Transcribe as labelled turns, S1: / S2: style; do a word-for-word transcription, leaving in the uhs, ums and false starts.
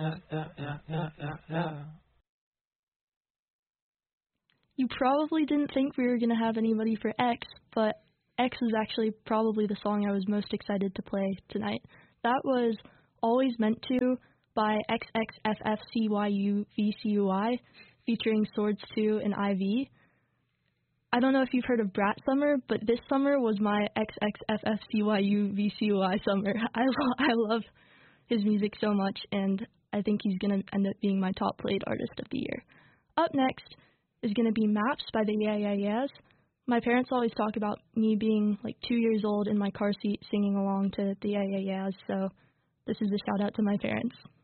S1: yeah, yeah, yeah, yeah, yeah, yeah.
S2: You probably didn't think we were going to have anybody for X, but X was actually probably the song I was most excited to play tonight. That was Always Meant To by X X F F C Y U V C U I, featuring Swords two and I V. I don't know if you've heard of Brat Summer, but this summer was my X X F F C Y U V C U I summer. I, lo- I love his music so much, and I think he's going to end up being my top played artist of the year. Up next is going to be Maps by the Yeah Yeah Yeahs. My parents always talk about me being like two years old in my car seat singing along to the Yeah Yeah Yeahs, so this is a shout out to my parents.